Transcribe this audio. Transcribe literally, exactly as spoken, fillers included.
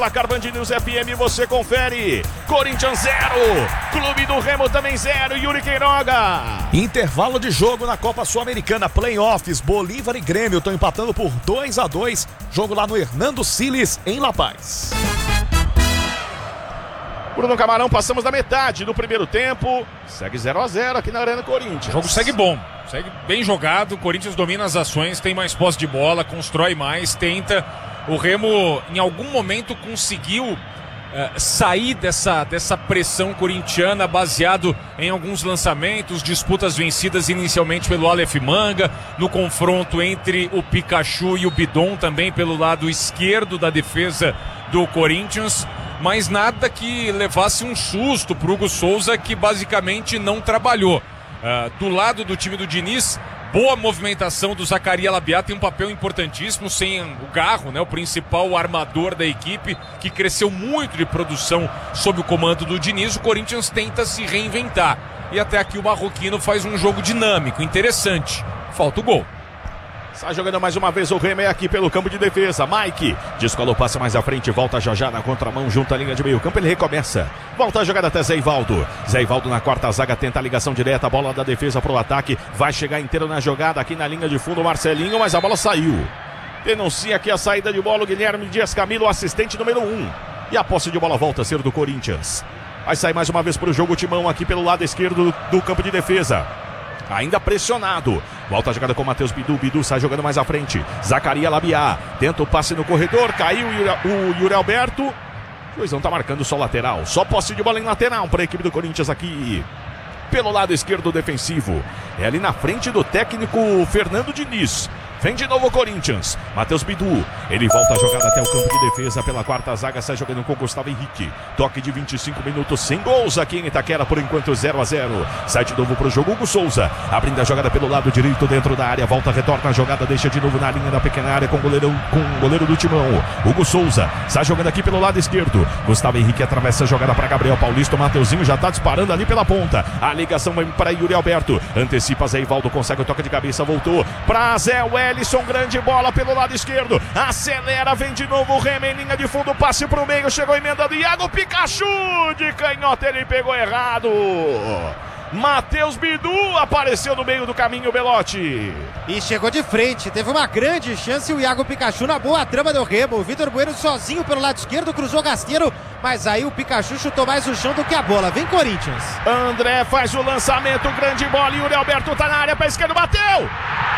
Placar Band News F M, você confere. Corinthians zero, Clube do Remo também zero, Yuri Queiroga. Intervalo de jogo na Copa Sul-Americana, playoffs, Bolívar e Grêmio estão empatando por dois a dois, jogo lá no Hernando Siles, em La Paz. Bruno Camarão, passamos da metade do primeiro tempo, segue zero a zero aqui na Arena Corinthians. O jogo segue bom, segue bem jogado, o Corinthians domina as ações, tem mais posse de bola, constrói mais, tenta. O Remo, em algum momento, conseguiu uh, sair dessa, dessa pressão corintiana baseado em alguns lançamentos, disputas vencidas inicialmente pelo Aleph Manga, no confronto entre o Pikachu e o Bidon, também pelo lado esquerdo da defesa do Corinthians, mas nada que levasse um susto para o Hugo Souza, que basicamente não trabalhou. Uh, do lado do time do Diniz, boa movimentação do Zacarias Labiat, tem um papel importantíssimo, sem o Garro, né, o principal armador da equipe, que cresceu muito de produção sob o comando do Diniz. O Corinthians tenta se reinventar. E até aqui o Marroquino faz um jogo dinâmico, interessante. Falta o gol. Está jogando mais uma vez o Remo, é aqui pelo campo de defesa. Mike descolou o passe mais à frente, volta já já na contramão, junto à linha de meio campo, ele recomeça. Volta a jogada até Zé Ivaldo. Zé Ivaldo na quarta zaga, tenta a ligação direta, a bola da defesa para o ataque. Vai chegar inteiro na jogada aqui na linha de fundo o Marcelinho, mas a bola saiu. Denuncia aqui a saída de bola o Guilherme Dias Camilo, assistente número um. E a posse de bola volta a ser do Corinthians. Vai sair mais uma vez para o jogo o Timão aqui pelo lado esquerdo do, do campo de defesa. Ainda pressionado. Volta a jogada com o Matheus Bidu. Bidu sai jogando mais à frente. Zacarias Labiat. Tenta o passe no corredor. Caiu o Yuri Alberto. O juizão tá marcando só lateral. Só posse de bola em lateral para a equipe do Corinthians aqui. Pelo lado esquerdo defensivo. É ali na frente do técnico Fernando Diniz. Vem de novo o Corinthians. Matheus Bidu. Ele volta a jogada até o campo de defesa pela quarta zaga. Sai jogando com o Gustavo Henrique. Toque de vinte e cinco minutos. Sem gols aqui em Itaquera. Por enquanto zero a zero. Sai de novo para o jogo Hugo Souza. Abrindo a jogada pelo lado direito dentro da área. Volta, retorna a jogada. Deixa de novo na linha da pequena área com o goleiro, com o goleiro do Timão. Hugo Souza. Sai jogando aqui pelo lado esquerdo. Gustavo Henrique atravessa a jogada para Gabriel Paulista. O Mateuzinho já está disparando ali pela ponta. A ligação vai para Yuri Alberto. Antecipa Zé Ivaldo. Consegue o toque de cabeça. Voltou para Zé Wellison. Grande bola pelo lado esquerdo, acelera, vem de novo o Remo em linha de fundo, passe pro meio, chegou emendando Iago Pikachu, de canhota ele pegou errado. Matheus Bidu apareceu no meio do caminho, Belotti. E chegou de frente, teve uma grande chance o Iago Pikachu na boa trama do Remo. O Vitor Bueno sozinho pelo lado esquerdo, cruzou Gasteiro, mas aí o Pikachu chutou mais o chão do que a bola. Vem Corinthians. André faz o lançamento, grande bola, Yuri Alberto tá na área pra esquerda, bateu!